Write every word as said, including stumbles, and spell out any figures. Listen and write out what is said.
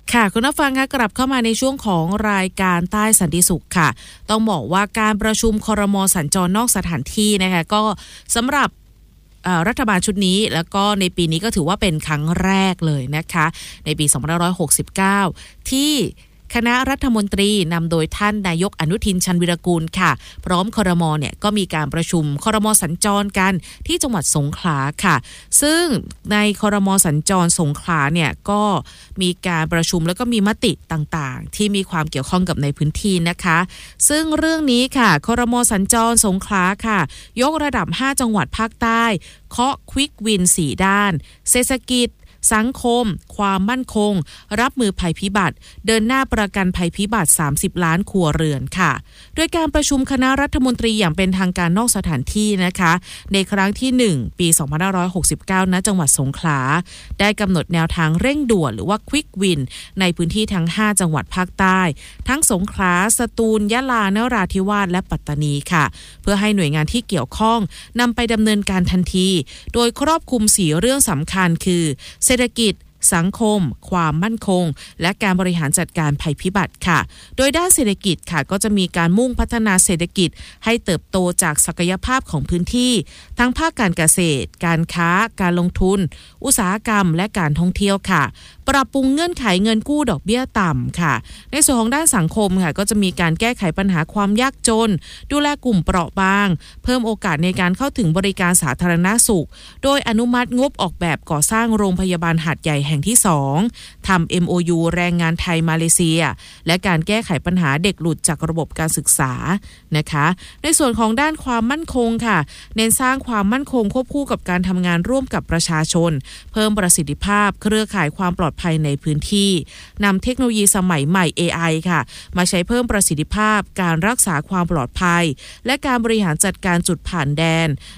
ค่ะคุณผู้ฟังคะกลับเข้ามาในช่วงของรายการใต้สันติสุขค่ะต้องบอกว่าการประชุมครม.สัญจรนอกสถานที่นะคะก็สำหรับรัฐบาลชุดนี้แล้วก็ในปีนี้ก็ถือว่าเป็นครั้งแรกเลยนะคะในปีสองพันห้าร้อยหกสิบเก้าที่คณะรัฐมนตรีนำโดยท่านนายกอนุทินชาญวิรากูลค่ะพร้อมครม.เนี่ยก็มีการประชุมครม.สัญจรกันที่จังหวัดสงขลาค่ะซึ่งในครม.สัญจรสงขลาเนี่ยก็มีการประชุมแล้วก็มีมติต่างๆที่มีความเกี่ยวข้องกับในพื้นที่นะคะซึ่งเรื่องนี้ค่ะครม.สัญจรสงขลาค่ะยกระดับห้าจังหวัดภาคใต้เคาะควิกวินสี่ด้านเศรษฐกิจสังคมความมั่นคงรับมือภัยพิบัติเดินหน้าประกันภัยพิบัติสามสิบล้านครัวเรือนค่ะโดยการประชุมคณะรัฐมนตรีอย่างเป็นทางการนอกสถานที่นะคะในครั้งที่หนึ่งปีสองพันห้าร้อยหกสิบเก้าณจังหวัดสงขลาได้กำหนดแนวทางเร่งด่วนหรือว่าควิกวินในพื้นที่ทั้งห้าจังหวัดภาคใต้ทั้งสงขลาสตูลยะลานราธิวาสและปัตตานีค่ะเพื่อให้หน่วยงานที่เกี่ยวข้องนำไปดำเนินการทันทีโดยครอบคลุมสี่เรื่องสำคัญคือเศรษฐกิจสังคมความมั่นคงและการบริหารจัดการภัยพิบัติค่ะโดยด้านเศรษฐกิจค่ะก็จะมีการมุ่งพัฒนาเศรษฐกิจให้เติบโตจากศักยภาพของพื้นที่ทั้งภาคการเกษตรการค้าการลงทุนอุตสาหกรรมและการท่องเที่ยวค่ะปรับปรุงเงื่อนไขเงินกู้ดอกเบี้ยต่ำค่ะในส่วนของด้านสังคมค่ะก็จะมีการแก้ไขปัญหาความยากจนดูแลกลุ่มเปราะบางเพิ่มโอกาสในการเข้าถึงบริการสาธารณสุขโดยอนุมัติงบออกแบบก่อสร้างโรงพยาบาลหาดใหญ่แห่งที่สองทำ เอ็ม โอ ยู แรงงานไทยมาเลเซียและการแก้ไขปัญหาเด็กหลุดจากระบบการศึกษานะคะในส่วนของด้านความมั่นคงค่ะเน้นสร้างความมั่นคงควบคู่กับการทำงานร่วมกับประชาชนเพิ่มประสิทธิภาพเครือข่ายความปลอดภัยในพื้นที่นำเทคโนโลยีสมัยใหม่ เอ ไอ ค่ะมาใช้เพิ่มประสิทธิภาพการรักษาความปลอดภัยและการบริหารจัดการจุดผ่านแดน